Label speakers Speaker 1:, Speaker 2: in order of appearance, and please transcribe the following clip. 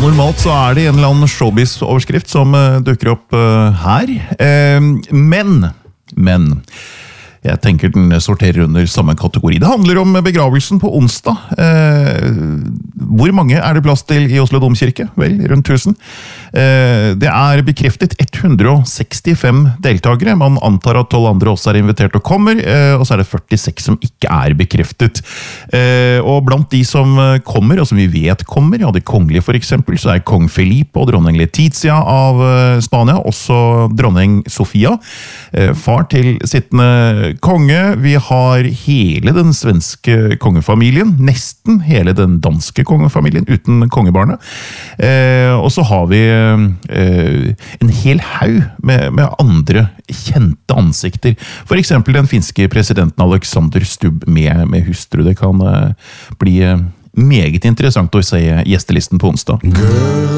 Speaker 1: Normalt så det en eller annen showbiz-overskrift som dukker opp her. Men jeg tenker den sorterer under samme kategori. Det handler om begravelsen på onsdag. Hvor mange det plass til i Oslo Domkirke? Vel, rundt 1000. Det bekreftet 165 deltagere. Man antar at 12 andre også invitert og kommer, og så det 46 som ikke bekreftet. Og blant de som kommer, og som vi vet kommer, ja, det kongelige for eksempel, så kong Felipe og dronning Letizia av Spania, også dronning Sofia, far til sittende konge. Vi har hele den svenske kongefamilien, nesten hele den danske kongefamilien, uten kongebarnet. Og så har vi en hel haug med andre kjente ansikter. For eksempel den finske presidenten Alexander Stubb med hustru. Det kan bli meget interessant å se gjestelisten på onsdag.